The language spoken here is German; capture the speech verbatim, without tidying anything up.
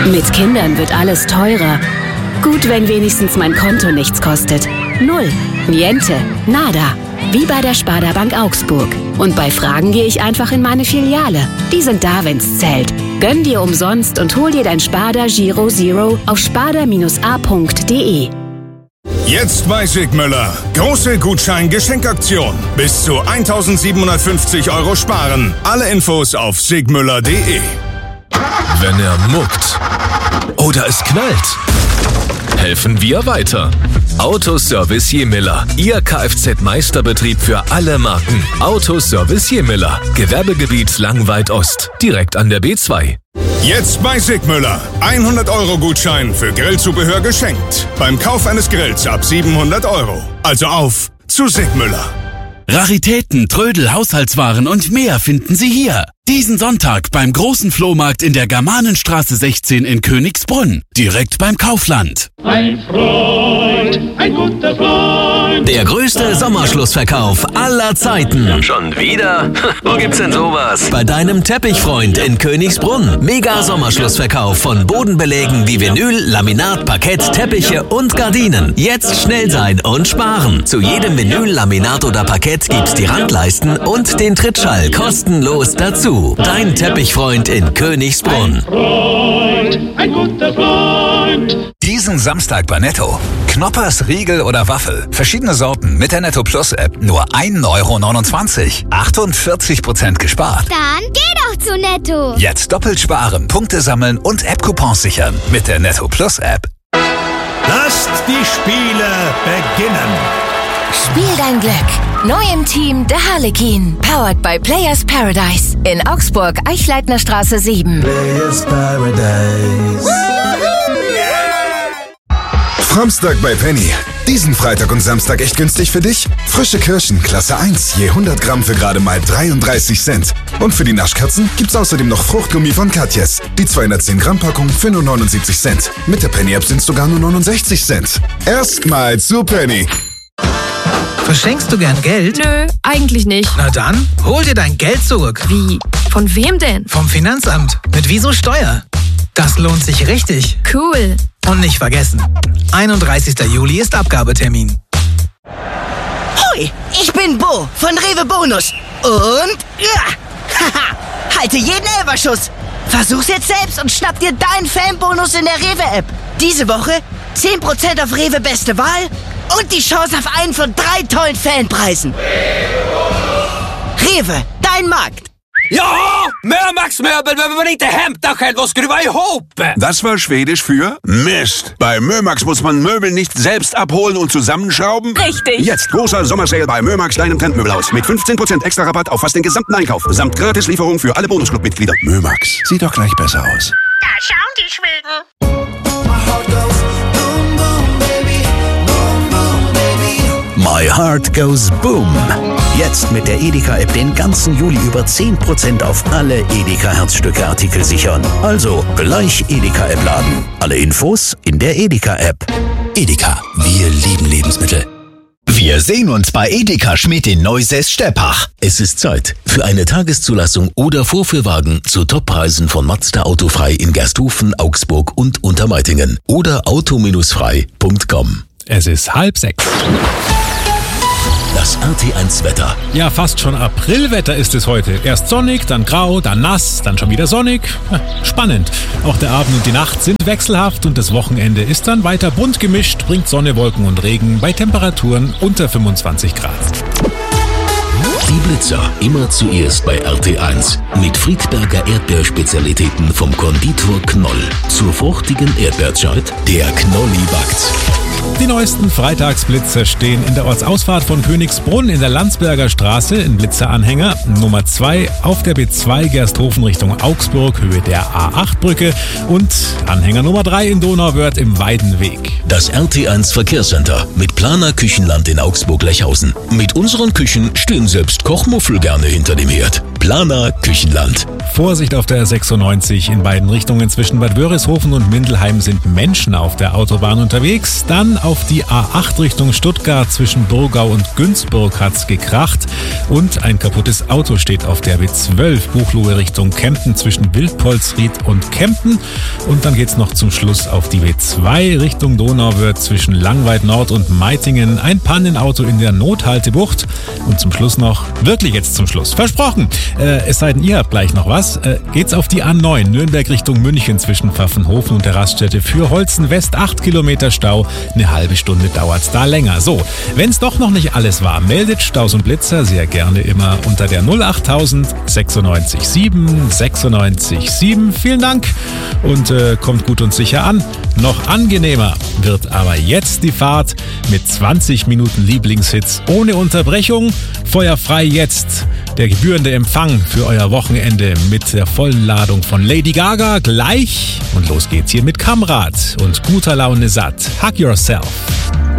Mit Kindern wird alles teurer. Gut, wenn wenigstens mein Konto nichts kostet. Null. Niente. Nada. Wie bei der Sparda Bank Augsburg. Und bei Fragen gehe ich einfach in meine Filiale. Die sind da, wenn's zählt. Gönn dir umsonst und hol dir dein Sparda Giro Zero auf sparda a punkt de. Jetzt bei Sigmüller. Große Gutschein-Geschenkaktion. Bis zu eintausendsiebenhundertfünfzig Euro sparen. Alle Infos auf sigmüller punkt de. Wenn er muckt oder es knallt, helfen wir weiter. Autoservice Jemiller. Ihr Kfz-Meisterbetrieb für alle Marken. Autoservice Jemiller. Gewerbegebiet Langweid Ost. Direkt an der B zwei. Jetzt bei Sigmüller. hundert Euro Gutschein für Grillzubehör geschenkt. Beim Kauf eines Grills ab siebenhundert Euro. Also auf zu Sigmüller. Raritäten, Trödel, Haushaltswaren und mehr finden Sie hier. Diesen Sonntag beim großen Flohmarkt in der Germanenstraße sechzehn in Königsbrunn. Direkt beim Kaufland. Ein Freund, ein guter Freund. Der größte Sommerschlussverkauf aller Zeiten. Schon wieder? Wo gibt's denn sowas? Bei deinem Teppichfreund in Königsbrunn. Mega Sommerschlussverkauf von Bodenbelägen wie Vinyl, Laminat, Parkett, Teppiche und Gardinen. Jetzt schnell sein und sparen. Zu jedem Vinyl, Laminat oder Parkett gibt's die Randleisten und den Trittschall kostenlos dazu. Dein Teppichfreund in Königsbrunn. Ein Freund, ein guter Freund. Diesen Samstag bei Netto. Knoppers, Riegel oder Waffel. Verschiedene Sorten mit der Netto Plus App. Nur ein Euro neunundzwanzig. achtundvierzig Prozent gespart. Dann geh doch zu Netto. Jetzt doppelt sparen, Punkte sammeln und App-Coupons sichern. Mit der Netto Plus App. Lasst die Spiele beginnen. Spiel dein Glück. Neu im Team der Harlekin. Powered by Players Paradise. In Augsburg, Eichleitner Straße sieben. Players Paradise. Samstag bei Penny. Diesen Freitag und Samstag echt günstig für dich? Frische Kirschen, Klasse eins, je hundert Gramm für gerade mal dreiunddreißig Cent. Und für die Naschkatzen gibt's außerdem noch Fruchtgummi von Katjes. Die zweihundertzehn Gramm Packung für nur neunundsiebzig Cent. Mit der Penny-App sind's sogar nur neunundsechzig Cent. Erstmal zu Penny. Verschenkst du gern Geld? Nö, eigentlich nicht. Na dann, hol dir dein Geld zurück. Wie? Von wem denn? Vom Finanzamt. Mit Wieso Steuer. Das lohnt sich richtig. Cool. Und nicht vergessen, einunddreißigster Juli ist Abgabetermin. Hoi, ich bin Bo von Rewe Bonus. Und, ja, haha, halte jeden Elferschuss. Versuch's jetzt selbst und schnapp dir deinen Fanbonus in der Rewe-App. Diese Woche zehn Prozent auf Rewe Beste Wahl und die Chance auf einen von drei tollen Fanpreisen. Rewe, dein Markt. Ja, Mömax-Möbel, wenn man nicht det hämtar själv och skruva ihop. Das war Schwedisch für Mist. Bei Mömax muss man Möbel nicht selbst abholen und zusammenschrauben. Richtig. Jetzt großer Sommersale bei Mömax, deinem Trendmöbelhaus. Mit fünfzehn Prozent extra Rabatt auf fast den gesamten Einkauf. Samt Gratislieferung für alle Bonusclub-Mitglieder. Mömax, sieht doch gleich besser aus. Da schauen die Schweden. My Heart Goes Boom. Jetzt mit der Edeka-App den ganzen Juli über zehn Prozent auf alle Edeka-Herzstücke-Artikel sichern. Also gleich Edeka-App laden. Alle Infos in der Edeka-App. Edeka, wir lieben Lebensmittel. Wir sehen uns bei Edeka Schmidt in Neusäß-Steppach. Es ist Zeit für eine Tageszulassung oder Vorführwagen zu Toppreisen von Mazda Autofrei in Gersthofen, Augsburg und Untermeitingen oder auto frei punkt com. Es ist halb sechs. Das R T eins Wetter. Ja, fast schon Aprilwetter ist es heute. Erst sonnig, dann grau, dann nass, dann schon wieder sonnig. Spannend. Auch der Abend und die Nacht sind wechselhaft und das Wochenende ist dann weiter bunt gemischt, bringt Sonne, Wolken und Regen bei Temperaturen unter fünfundzwanzig Grad. Die Blitzer immer zuerst bei R T eins. Mit Friedberger Erdbeerspezialitäten vom Konditor Knoll. Zur fruchtigen Erdbeerzeit, der Knolli backt. Die neuesten Freitagsblitzer stehen in der Ortsausfahrt von Königsbrunn in der Landsberger Straße in Blitzeranhänger Nummer zwei auf der B zwei Gersthofen Richtung Augsburg, Höhe der A acht Brücke und Anhänger Nummer drei in Donauwörth im Weidenweg. Das R T eins Verkehrscenter mit Planer Küchenland in Augsburg-Lechhausen. Mit unseren Küchen stehen selbst Kochmuffel gerne hinter dem Herd. Planer Küchenland. Vorsicht auf der sechsundneunzig in beiden Richtungen zwischen Bad Wörishofen und Mindelheim sind Menschen auf der Autobahn unterwegs. Dann auf die A acht Richtung Stuttgart zwischen Burgau und Günzburg hat's gekracht. Und ein kaputtes Auto steht auf der B zwölf Buchloe Richtung Kempten zwischen Wildpolsried und Kempten. Und dann geht's noch zum Schluss auf die B zwei Richtung Donauwörth zwischen Langweid Nord und Meitingen. Ein Pannenauto in der Nothaltebucht. Und zum Schluss noch, wirklich jetzt zum Schluss, versprochen, äh, es sei denn, ihr habt gleich noch was. Äh, geht's auf die A neun, Nürnberg Richtung München zwischen Pfaffenhofen und der Raststätte für Holzen West, acht Kilometer Stau, eine halbe Stunde dauert's da länger. So, wenn's doch noch nicht alles war, meldet Staus und Blitzer sehr gerne immer unter der null achttausend sechsundneunzig sieben sechsundneunzig sieben. Vielen Dank und äh, kommt gut und sicher an. Noch angenehmer wird aber jetzt die Fahrt mit zwanzig Minuten Lieblingshits ohne Unterbrechung. Feuerfrei jetzt der gebührende Empfang für euer Wochenende mit der vollen Ladung von Lady Gaga gleich. Und los geht's hier mit Kamrat und guter Laune satt. Hug yourself.